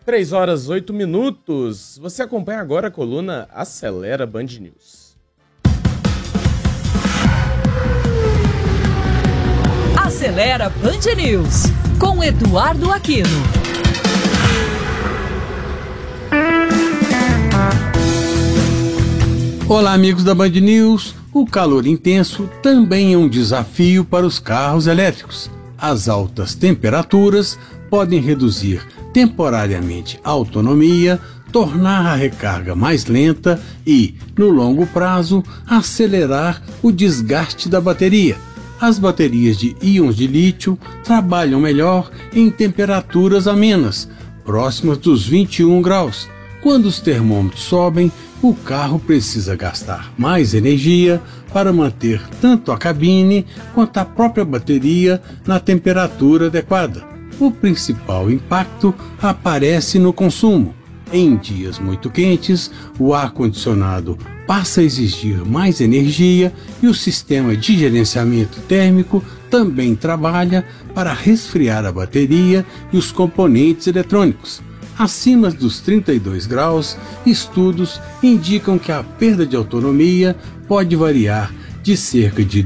3 horas 8 minutos. Você acompanha agora a coluna Acelera Band News. Acelera Band News, com Eduardo Aquino. Olá, amigos da Band News. O calor intenso também é um desafio para os carros elétricos. As altas temperaturas podem reduzir temporariamente a autonomia, tornar a recarga mais lenta e, no longo prazo, acelerar o desgaste da bateria. As baterias de íons de lítio trabalham melhor em temperaturas amenas, próximas dos 21 graus. Quando os termômetros sobem, o carro precisa gastar mais energia para manter tanto a cabine quanto a própria bateria na temperatura adequada. O principal impacto aparece no consumo. Em dias muito quentes, o ar-condicionado passa a exigir mais energia e o sistema de gerenciamento térmico também trabalha para resfriar a bateria e os componentes eletrônicos. Acima dos 32 graus, estudos indicam que a perda de autonomia pode variar de cerca de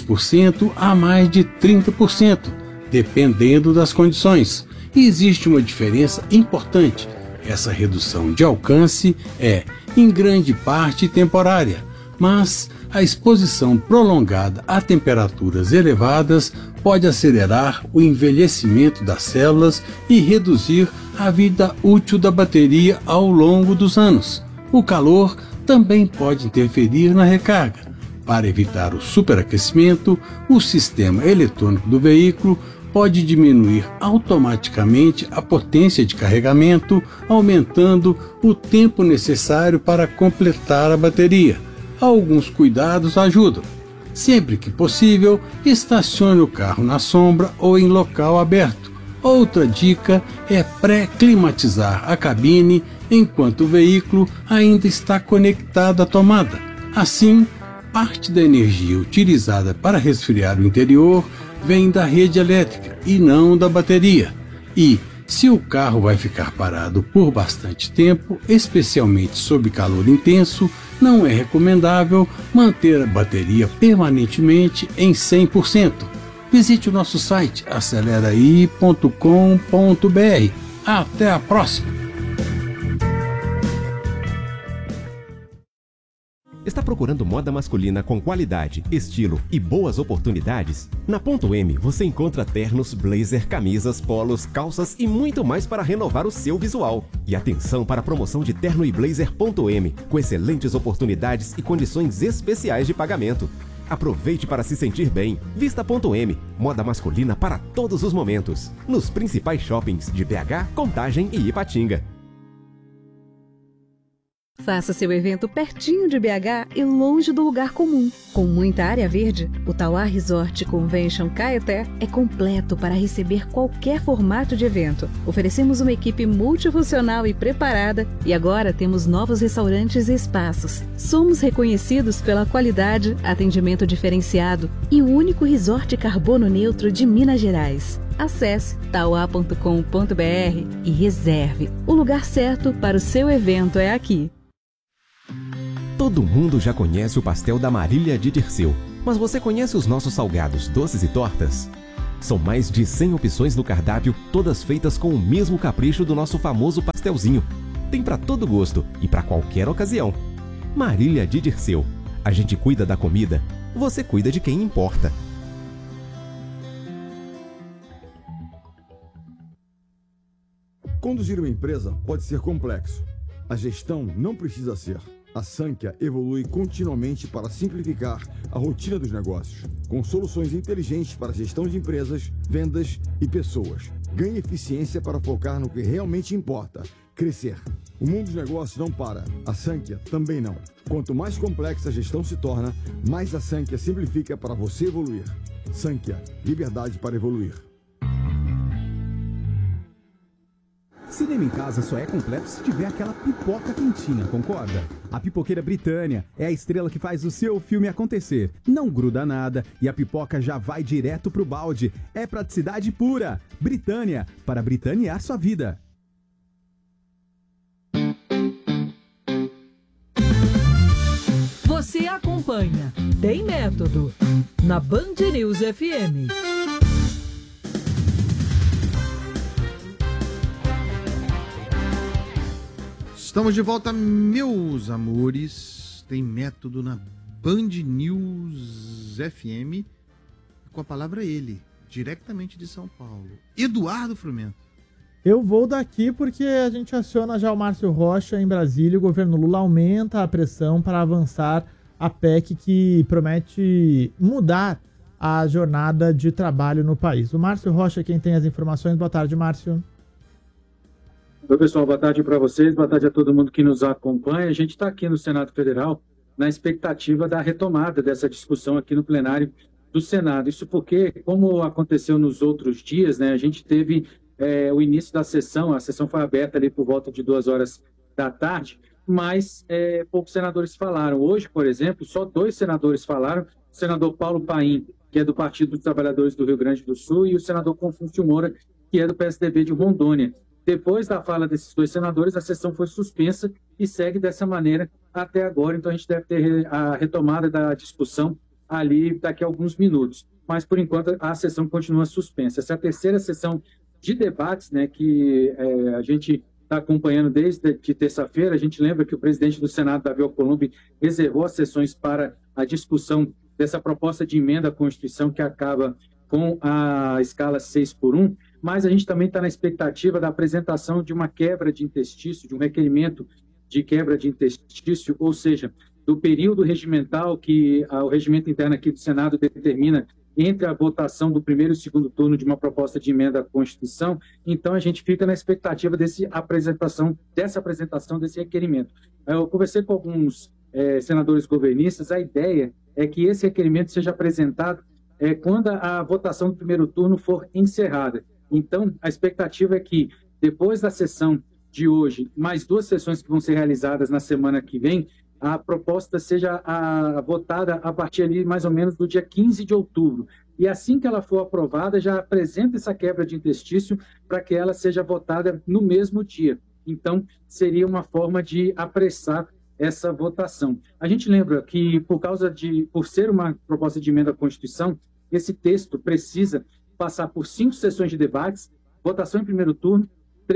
2% a mais de 30%, dependendo das condições. E existe uma diferença importante. Essa redução de alcance é, em grande parte, temporária, mas a exposição prolongada a temperaturas elevadas pode acelerar o envelhecimento das células e reduzir a vida útil da bateria ao longo dos anos. O calor também pode interferir na recarga. Para evitar o superaquecimento, o sistema eletrônico do veículo pode diminuir automaticamente a potência de carregamento, aumentando o tempo necessário para completar a bateria. Alguns cuidados ajudam. Sempre que possível, estacione o carro na sombra ou em local aberto. Outra dica é pré-climatizar a cabine enquanto o veículo ainda está conectado à tomada. Assim, parte da energia utilizada para resfriar o interior vem da rede elétrica e não da bateria. E, se o carro vai ficar parado por bastante tempo, especialmente sob calor intenso, não é recomendável manter a bateria permanentemente em 100%. Visite o nosso site aceleraí.com.br. Até a próxima! Está procurando moda masculina com qualidade, estilo e boas oportunidades? Na Ponto M você encontra ternos, blazer, camisas, polos, calças e muito mais para renovar o seu visual. E atenção para a promoção de terno e blazer Ponto M, com excelentes oportunidades e condições especiais de pagamento. Aproveite para se sentir bem. Vista Ponto M, moda masculina para todos os momentos. Nos principais shoppings de BH, Contagem e Ipatinga. Faça seu evento pertinho de BH e longe do lugar comum. Com muita área verde, o Tauá Resort Convention Caeté é completo para receber qualquer formato de evento. Oferecemos uma equipe multifuncional e preparada e agora temos novos restaurantes e espaços. Somos reconhecidos pela qualidade, atendimento diferenciado e o único resort carbono neutro de Minas Gerais. Acesse tauá.com.br e reserve. O lugar certo para o seu evento é aqui. Todo mundo já conhece o pastel da Marília de Dirceu, mas você conhece os nossos salgados, doces e tortas? São mais de 100 opções no cardápio, todas feitas com o mesmo capricho do nosso famoso pastelzinho. Tem para todo gosto e para qualquer ocasião. Marília de Dirceu. A gente cuida da comida, você cuida de quem importa. Conduzir uma empresa pode ser complexo. A gestão não precisa ser. A Sankhya evolui continuamente para simplificar a rotina dos negócios, com soluções inteligentes para a gestão de empresas, vendas e pessoas. Ganhe eficiência para focar no que realmente importa, crescer. O mundo dos negócios não para, a Sankhya também não. Quanto mais complexa a gestão se torna, mais a Sankhya simplifica para você evoluir. Sankhya, liberdade para evoluir. Cinema em casa só é completo se tiver aquela pipoca quentinha, concorda? A Pipoqueira Britânia é a estrela que faz o seu filme acontecer. Não gruda nada e a pipoca já vai direto pro balde. É praticidade pura. Britânia, para britanear sua vida. Você acompanha Tem Método na Band News FM. Estamos de volta, meus amores. Tem Método na Band News FM. Com a palavra ele, diretamente de São Paulo, Eduardo Frumento. Eu vou daqui porque a gente aciona já o Márcio Rocha em Brasília. O governo Lula aumenta a pressão para avançar a PEC que promete mudar a jornada de trabalho no país. O Márcio Rocha é quem tem as informações. Boa tarde, Márcio. Oi, pessoal. Boa tarde para vocês. Boa tarde a todo mundo que nos acompanha. A gente está aqui no Senado Federal na expectativa da retomada dessa discussão aqui no plenário do Senado. Isso porque, como aconteceu nos outros dias, né, a gente teve o início da sessão, a sessão foi aberta ali por volta de 2h da tarde, mas poucos senadores falaram. Hoje, por exemplo, só 2 senadores falaram, o senador Paulo Paim, que é do Partido dos Trabalhadores do Rio Grande do Sul, e o senador Confúcio Moura, que é do PSDB de Rondônia. Depois da fala desses 2 senadores, a sessão foi suspensa e segue dessa maneira até agora, então a gente deve ter a retomada da discussão ali daqui a alguns minutos. Mas, por enquanto, a sessão continua suspensa. Essa é a terceira sessão de debates, né, que a gente está acompanhando desde de terça-feira. A gente lembra que o presidente do Senado, Davi Alcolumbre, reservou as sessões para a discussão dessa proposta de emenda à Constituição que acaba com a escala 6x1, mas a gente também está na expectativa da apresentação de uma quebra de interstício, de um requerimento de quebra de interstício, ou seja, do período regimental que o regimento interno aqui do Senado determina entre a votação do primeiro e segundo turno de uma proposta de emenda à Constituição. Então, a gente fica na expectativa dessa apresentação desse requerimento. Eu conversei com alguns senadores governistas, a ideia é que esse requerimento seja apresentado quando a votação do primeiro turno for encerrada. Então, a expectativa é que, depois da sessão de hoje, mais 2 sessões que vão ser realizadas na semana que vem, a proposta seja votada a partir ali mais ou menos do dia 15 de outubro. E assim que ela for aprovada, já apresenta essa quebra de interstício para que ela seja votada no mesmo dia. Então, seria uma forma de apressar essa votação. A gente lembra que, por ser uma proposta de emenda à Constituição, esse texto precisa passar por 5 sessões de debates, votação em primeiro turno,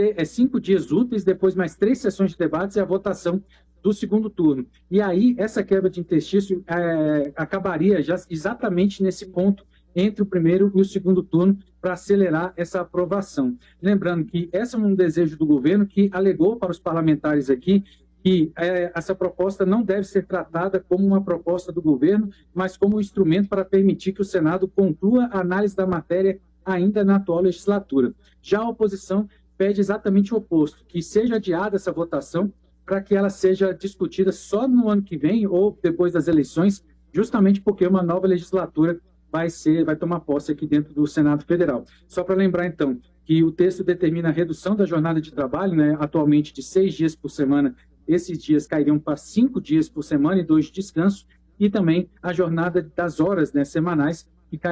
5 dias úteis, depois mais 3 sessões de debates e a votação do segundo turno. E aí, essa quebra de interstício acabaria já exatamente nesse ponto entre o primeiro e o segundo turno para acelerar essa aprovação. Lembrando que esse é um desejo do governo que alegou para os parlamentares aqui que essa proposta não deve ser tratada como uma proposta do governo, mas como um instrumento para permitir que o Senado conclua a análise da matéria ainda na atual legislatura. Já a oposição pede exatamente o oposto, que seja adiada essa votação para que ela seja discutida só no ano que vem ou depois das eleições, justamente porque uma nova legislatura vai tomar posse aqui dentro do Senado Federal. Só para lembrar, então, que o texto determina a redução da jornada de trabalho, né, atualmente de 6 dias por semana, esses dias cairiam para 5 dias por semana e 2 de descanso, e também a jornada das horas, né, semanais,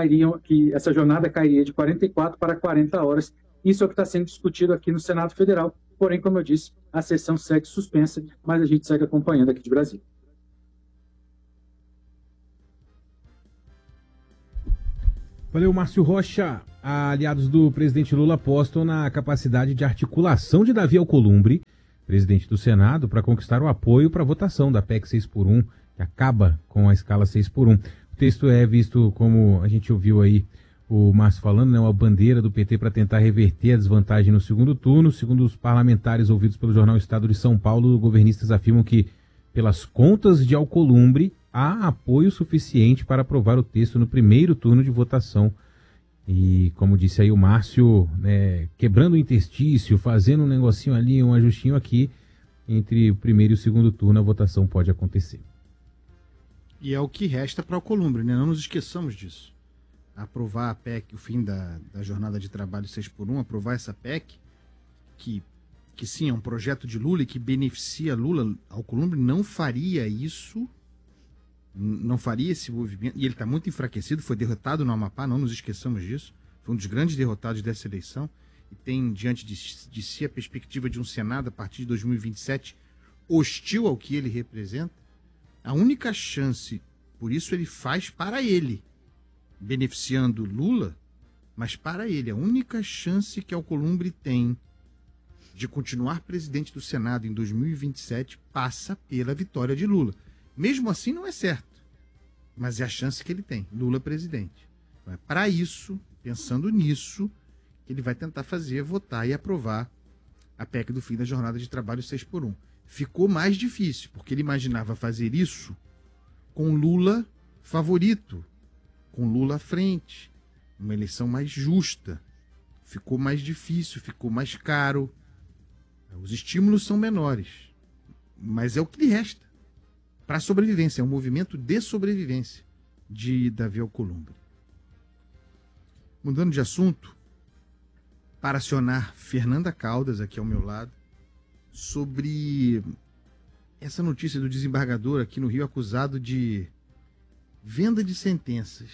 que essa jornada cairia de 44 para 40 horas. Isso é o que está sendo discutido aqui no Senado Federal. Porém, como eu disse, a sessão segue suspensa, mas a gente segue acompanhando aqui de Brasília. Valeu, Márcio Rocha. Aliados do presidente Lula apostam na capacidade de articulação de Davi Alcolumbre, presidente do Senado, para conquistar o apoio para a votação da PEC 6x1, que acaba com a escala 6x1. O texto é visto, como a gente ouviu aí o Márcio falando, né, uma bandeira do PT para tentar reverter a desvantagem no segundo turno. Segundo os parlamentares ouvidos pelo jornal Estado de São Paulo, governistas afirmam que, pelas contas de Alcolumbre, há apoio suficiente para aprovar o texto no primeiro turno de votação. E, como disse aí o Márcio, né, quebrando o interstício, fazendo um negocinho ali, um ajustinho aqui, entre o primeiro e o segundo turno a votação pode acontecer. E é o que resta para Alcolumbre, né? Não nos esqueçamos disso. Aprovar a PEC, o fim da jornada de trabalho 6x1, aprovar essa PEC, que sim, é um projeto de Lula e que beneficia Lula. Alcolumbre não faria isso, não faria esse movimento, e ele está muito enfraquecido, foi derrotado no Amapá, não nos esqueçamos disso, foi um dos grandes derrotados dessa eleição, e tem diante de si a perspectiva de um Senado a partir de 2027 hostil ao que ele representa. A única chance, por isso ele faz para ele, beneficiando Lula, mas para ele, a única chance que Alcolumbre tem de continuar presidente do Senado em 2027 passa pela vitória de Lula. Mesmo assim, não é certo, mas é a chance que ele tem, Lula presidente. Então, é para isso, pensando nisso, que ele vai tentar votar e aprovar a PEC do fim da jornada de trabalho 6x1. Ficou mais difícil, porque ele imaginava fazer isso com Lula favorito, com Lula à frente, uma eleição mais justa. Ficou mais difícil, ficou mais caro. Os estímulos são menores, mas é o que lhe resta para a sobrevivência. É um movimento de sobrevivência de Davi Alcolumbre. Mudando de assunto, para acionar Fernanda Caldas, aqui ao meu lado, sobre essa notícia do desembargador aqui no Rio acusado de venda de sentenças.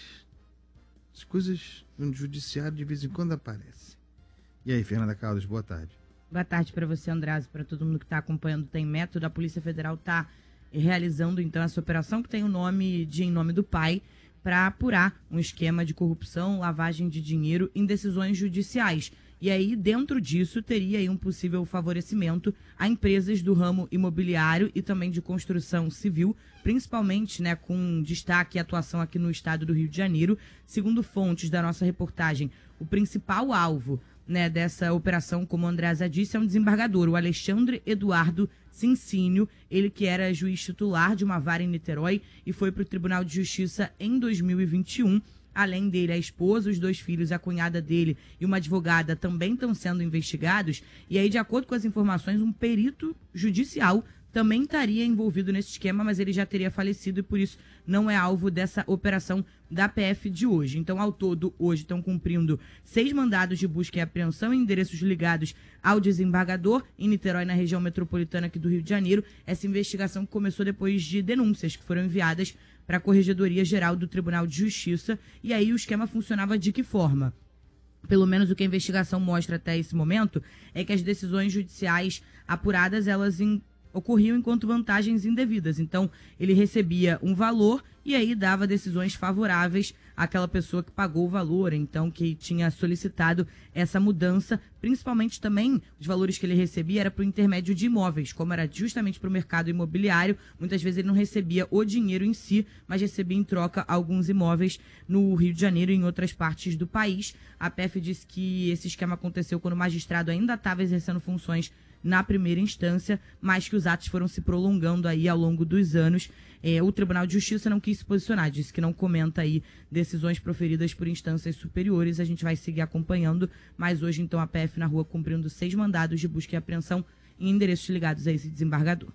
As coisas no judiciário de vez em quando aparecem. E aí, Fernanda Caldas, boa tarde. Boa tarde para você, Andrazzi, para todo mundo que está acompanhando Tem Método. A Polícia Federal está realizando, então, essa operação que tem o nome de Em Nome do Pai, para apurar um esquema de corrupção, lavagem de dinheiro em decisões judiciais. E aí, dentro disso, teria aí um possível favorecimento a empresas do ramo imobiliário e também de construção civil, principalmente, né, com destaque e atuação aqui no estado do Rio de Janeiro. Segundo fontes da nossa reportagem, o principal alvo, né, dessa operação, como a Andresa disse, é um desembargador, o Alexandre Eduardo Cincínio, ele que era juiz titular de uma vara em Niterói e foi para o Tribunal de Justiça em 2021. Além dele, a esposa, os 2 filhos, a cunhada dele e uma advogada também estão sendo investigados. E aí, de acordo com as informações, um perito judicial também estaria envolvido nesse esquema, mas ele já teria falecido e por isso não é alvo dessa operação da PF de hoje. Então, ao todo, hoje estão cumprindo 6 mandados de busca e apreensão em endereços ligados ao desembargador em Niterói, na região metropolitana aqui do Rio de Janeiro. Essa investigação começou depois de denúncias que foram enviadas para a Corregedoria Geral do Tribunal de Justiça. E aí o esquema funcionava de que forma? Pelo menos o que a investigação mostra até esse momento é que as decisões judiciais apuradas, elas ocorriam enquanto vantagens indevidas. Então, ele recebia um valor e aí dava decisões favoráveis àquela pessoa que pagou o valor, então que tinha solicitado essa mudança. Principalmente também, os valores que ele recebia era para o intermédio de imóveis, como era justamente para o mercado imobiliário. Muitas vezes ele não recebia o dinheiro em si, mas recebia em troca alguns imóveis no Rio de Janeiro e em outras partes do país. A PF disse que esse esquema aconteceu quando o magistrado ainda estava exercendo funções na primeira instância, mas que os atos foram se prolongando aí ao longo dos anos. O Tribunal de Justiça não quis se posicionar, disse que não comenta aí decisões proferidas por instâncias superiores. A gente vai seguir acompanhando, mas hoje então a PF na rua cumprindo 6 mandados de busca e apreensão em endereços ligados a esse desembargador.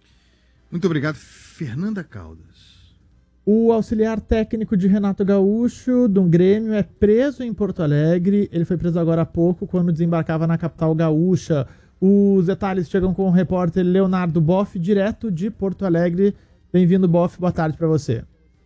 Muito obrigado, Fernanda Caldas. O auxiliar técnico de Renato Gaúcho, do Grêmio, é preso em Porto Alegre. Ele foi preso agora há pouco, quando desembarcava na capital gaúcha. Os detalhes chegam com o repórter Leonardo Boff, direto de Porto Alegre. Bem-vindo, Boff. Boa tarde para você.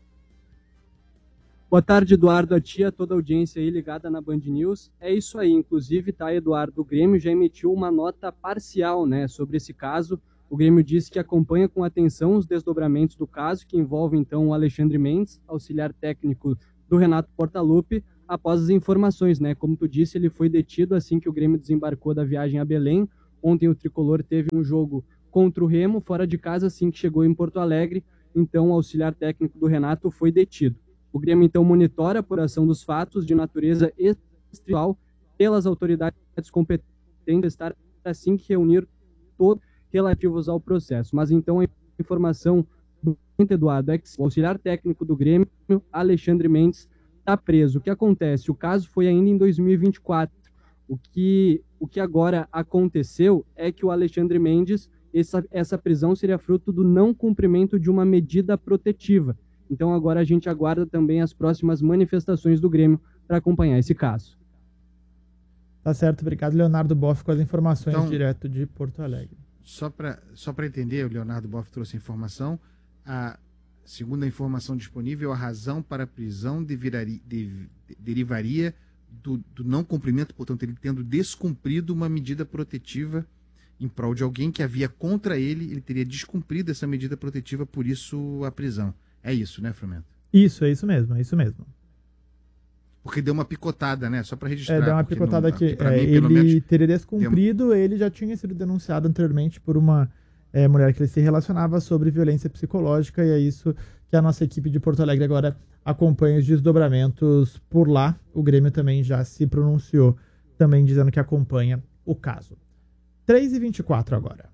Boa tarde, Eduardo, a ti, a toda a audiência aí ligada na Band News. É isso aí, inclusive, tá, Eduardo, o Grêmio já emitiu uma nota parcial, né, sobre esse caso. O Grêmio disse que acompanha com atenção os desdobramentos do caso, que envolve, então, o Alexandre Mendes, auxiliar técnico do Renato Portaluppi, após as informações, né, como tu disse, ele foi detido assim que o Grêmio desembarcou da viagem a Belém. Ontem o Tricolor teve um jogo contra o Remo, fora de casa, assim que chegou em Porto Alegre. Então, o auxiliar técnico do Renato foi detido. O Grêmio, então, monitora a apuração dos fatos de natureza extrajudicial pelas autoridades competentes, estar assim que reunir todos relativos ao processo. Mas, então, a informação do Eduardo é que o auxiliar técnico do Grêmio, Alexandre Mendes, está preso. O que acontece? O caso foi ainda em 2024. O que agora aconteceu é que o Alexandre Mendes, essa prisão seria fruto do não cumprimento de uma medida protetiva. Então agora a gente aguarda também as próximas manifestações do Grêmio para acompanhar esse caso. Tá certo, obrigado, Leonardo Boff, com as informações então, direto de Porto Alegre. Só para entender, o Leonardo Boff trouxe a informação. Segundo a informação disponível, a razão para a prisão derivaria do não cumprimento, portanto, ele tendo descumprido uma medida protetiva em prol de alguém que havia contra ele, ele teria descumprido essa medida protetiva, por isso a prisão. É isso, né, Frumento? Isso, é isso mesmo, é isso mesmo. Porque deu uma picotada, né? Só para registrar. Deu uma picotada que ele teria descumprido, ele já tinha sido denunciado anteriormente por uma mulher que ele se relacionava sobre violência psicológica, e é isso que a nossa equipe de Porto Alegre agora acompanha os desdobramentos por lá. O Grêmio também já se pronunciou, também dizendo que acompanha o caso. 3h24 agora.